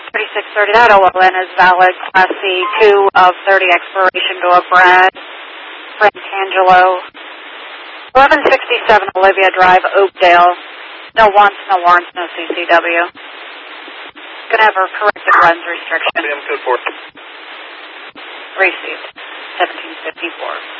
3630, that OLN is valid. Class C, 2 of 30 expiration. Go up Brad. Frantangelo. 1167 Olivia Drive, Oakdale. No wants, no warrants, no CCW. Gonna have a corrected runs restriction. I'm code 4. Received. 1754.